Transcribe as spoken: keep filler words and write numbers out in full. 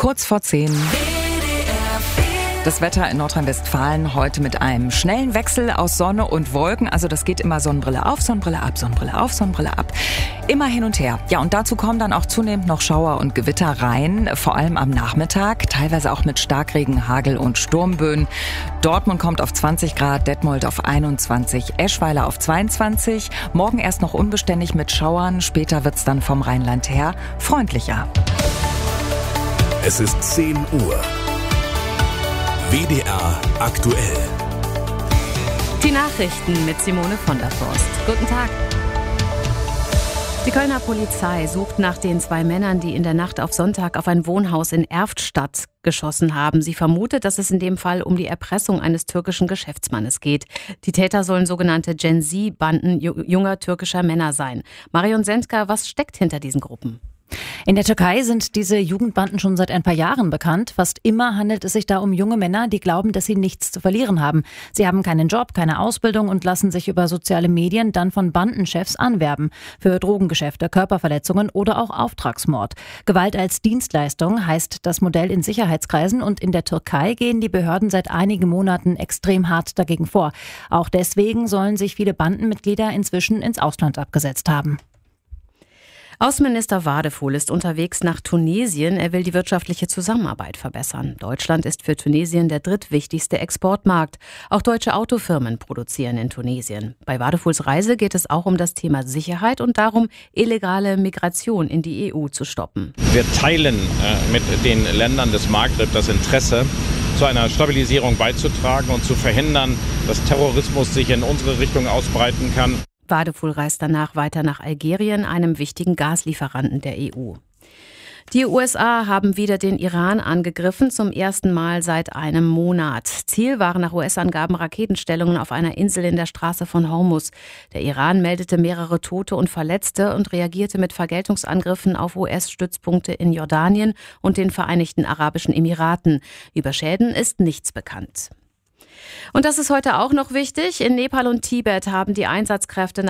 Kurz vor zehn. Das Wetter in Nordrhein-Westfalen heute mit einem schnellen Wechsel aus Sonne und Wolken. Also das geht immer Sonnenbrille auf, Sonnenbrille ab, Sonnenbrille auf, Sonnenbrille ab. Immer hin und her. Ja, und dazu kommen dann auch zunehmend noch Schauer und Gewitter rein. Vor allem am Nachmittag, teilweise auch mit Starkregen, Hagel und Sturmböen. Dortmund kommt auf zwanzig Grad, Detmold auf einundzwanzig, Eschweiler auf zweiundzwanzig. Morgen erst noch unbeständig mit Schauern. Später wird's dann vom Rheinland her freundlicher. Es ist zehn Uhr. W D R aktuell. Die Nachrichten mit Simone von der Forst. Guten Tag. Die Kölner Polizei sucht nach den zwei Männern, die in der Nacht auf Sonntag auf ein Wohnhaus in Erftstadt geschossen haben. Sie vermutet, dass es in dem Fall um die Erpressung eines türkischen Geschäftsmannes geht. Die Täter sollen sogenannte Gen-Z-Banden junger türkischer Männer sein. Marion Sendker, was steckt hinter diesen Gruppen? In der Türkei sind diese Jugendbanden schon seit ein paar Jahren bekannt. Fast immer handelt es sich da um junge Männer, die glauben, dass sie nichts zu verlieren haben. Sie haben keinen Job, keine Ausbildung und lassen sich über soziale Medien dann von Bandenchefs anwerben. Für Drogengeschäfte, Körperverletzungen oder auch Auftragsmord. Gewalt als Dienstleistung heißt das Modell in Sicherheitskreisen, und in der Türkei gehen die Behörden seit einigen Monaten extrem hart dagegen vor. Auch deswegen sollen sich viele Bandenmitglieder inzwischen ins Ausland abgesetzt haben. Außenminister Wadefuhl ist unterwegs nach Tunesien. Er will die wirtschaftliche Zusammenarbeit verbessern. Deutschland ist für Tunesien der drittwichtigste Exportmarkt. Auch deutsche Autofirmen produzieren in Tunesien. Bei Wadefuhls Reise geht es auch um das Thema Sicherheit und darum, illegale Migration in die E U zu stoppen. Wir teilen äh, mit den Ländern des Maghreb das Interesse, zu einer Stabilisierung beizutragen und zu verhindern, dass Terrorismus sich in unsere Richtung ausbreiten kann. Wadefuhl reist danach weiter nach Algerien, einem wichtigen Gaslieferanten der E U. Die U S A haben wieder den Iran angegriffen, zum ersten Mal seit einem Monat. Ziel waren nach U S-Angaben Raketenstellungen auf einer Insel in der Straße von Hormuz. Der Iran meldete mehrere Tote und Verletzte und reagierte mit Vergeltungsangriffen auf U S-Stützpunkte in Jordanien und den Vereinigten Arabischen Emiraten. Über Schäden ist nichts bekannt. Und das ist heute auch noch wichtig. In Nepal und Tibet haben die Einsatzkräfte